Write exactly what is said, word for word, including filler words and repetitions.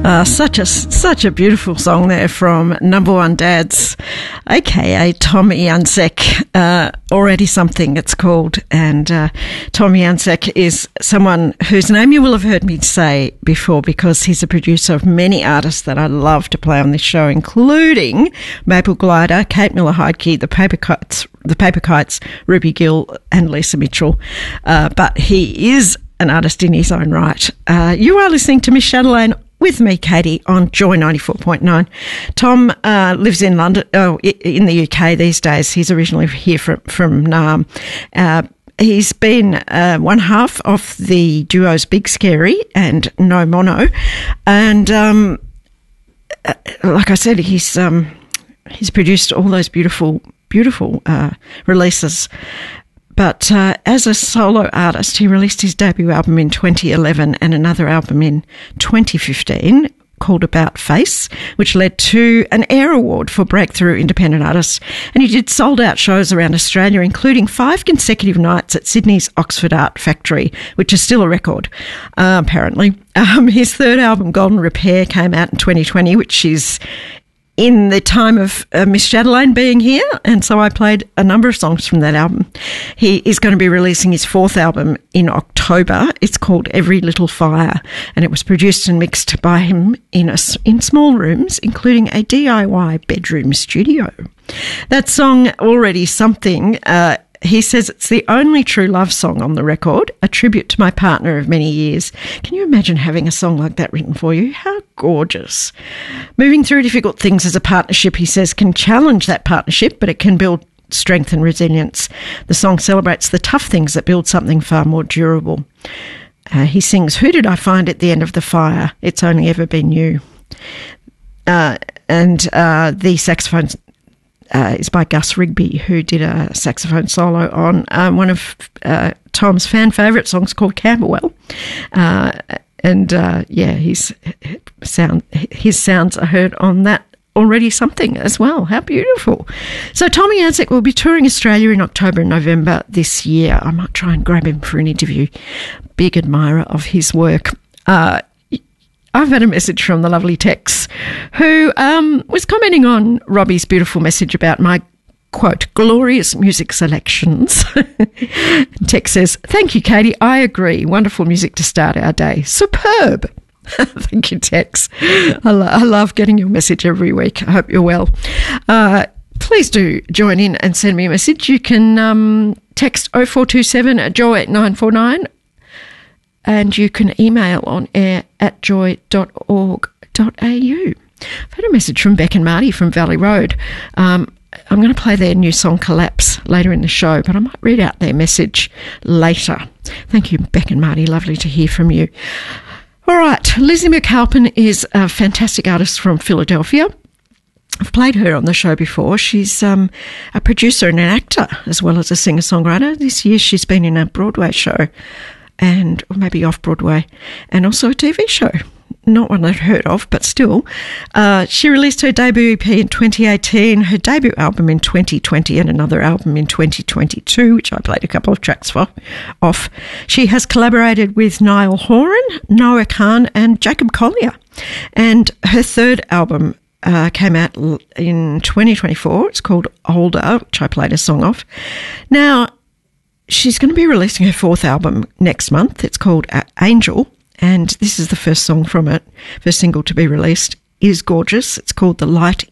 Uh, such a such a beautiful song there from Number One Dads, aka Tommy Yancek. Uh, already something it's called, and uh, Tommy Yancek is someone whose name you will have heard me say before because he's a producer of many artists that I love to play on this show, including Maple Glider, Kate Miller-Heidke, the Paper Kites, the Paper Kites, Ruby Gill, and Lisa Mitchell. Uh, but he is an artist in his own right. Uh, you are listening to Miss Chatelaine with me, Katie, on Joy ninety-four point nine. Tom uh, lives in London, oh, in the U K these days. He's originally here from, from Naarm. Uh, he's been uh, one half of the duos Big Scary and No Mono. And um, uh, like I said, he's um, he's produced all those beautiful, beautiful uh, releases. But uh, as a solo artist, he released his debut album in twenty eleven and another album in twenty fifteen called About Face, which led to an AIR Award for Breakthrough Independent Artists. And he did sold-out shows around Australia, including five consecutive nights at Sydney's Oxford Art Factory, which is still a record, uh, apparently. Um, his third album, Golden Repair, came out in twenty twenty, which is in the time of uh, Miss Chatelaine being here, and so I played a number of songs from that album. He is going to be releasing his fourth album in October. It's called Every Little Fire, and it was produced and mixed by him in a, in small rooms, including a D I Y bedroom studio. That song, Already Something, uh, he says it's the only true love song on the record, a tribute to my partner of many years. Can you imagine having a song like that written for you? How gorgeous. Moving through difficult things as a partnership, he says, can challenge that partnership, but it can build strength and resilience. The song celebrates the tough things that build something far more durable. Uh, he sings, who did I find at the end of the fire? It's only ever been you. Uh, and uh, the saxophone Uh, is by Gus Rigby, who did a saxophone solo on um, one of uh, Tom's fan favourite songs called Camberwell. Uh, and uh, yeah, his sound, his sounds are heard on that Already Something as well. How beautiful. So Tommy Yancek will be touring Australia in October and November this year. I might try and grab him for an interview. Big admirer of his work. Uh, I've had a message from the lovely Tex, who um, was commenting on Robbie's beautiful message about my, quote, glorious music selections. Tex says, thank you, Katie. I agree. Wonderful music to start our day. Superb. Thank you, Tex. I, lo- I love getting your message every week. I hope you're well. Uh, please do join in and send me a message. You can um, text oh four two seven joy eight nine four nine. And you can email on air at joy dot org dot a u. I've had a message from Beck and Marty from Valley Road. Um, I'm going to play their new song Collapse later in the show, but I might read out their message later. Thank you, Beck and Marty. Lovely to hear from you. All right, Lizzie McAlpin is a fantastic artist from Philadelphia. I've played her on the show before. She's um, a producer and an actor as well as a singer-songwriter. This year she's been in a Broadway show, and or maybe off-Broadway, and also a T V show. Not one I'd heard of, but still. Uh, she released her debut E P in twenty eighteen, her debut album in twenty twenty, and another album in twenty twenty-two, which I played a couple of tracks for, off. She has collaborated with Niall Horan, Noah Khan, and Jacob Collier. And her third album uh, came out in twenty twenty-four. It's called Older, which I played a song off. Now, she's going to be releasing her fourth album next month. It's called Angel, and this is the first song from it. First single to be released is gorgeous. It's called The Light